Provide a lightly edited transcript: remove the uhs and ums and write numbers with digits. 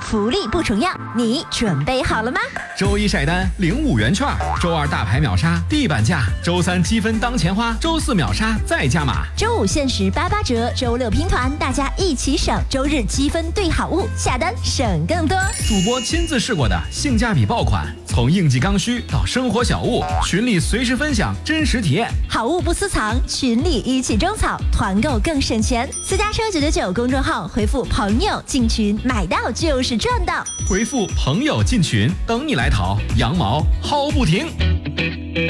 福利不重样，你准备好了吗？ 周一晒单领5元券，周二大牌秒杀地板价，周三积分当钱花，周四秒杀再加码， 周五限时88折，周六拼团，大家一起省，周日积分兑好物，下单省更多。 主播亲自试过的性价比爆款，从应季刚需到生活小物，群里随时分享真实体验， 好物不私藏，群里一起种草，团购更省钱。私家车999公众号回复朋友进群，买到就是赚到。 回复朋友进群，等你来淘，羊毛薅不停。